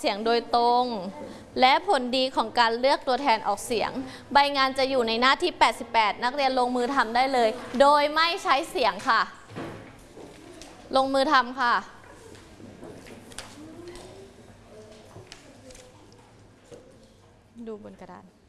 เสียงโดยตรงและผลดีของการเลือกตัวแทนออกเสียงใบงานจะอยู่ในหน้าที่88นักเรียนลงมือทำได้เลยโดยไม่ใช้เสียงค่ะลงมือทำค่ะดูบนกระดาน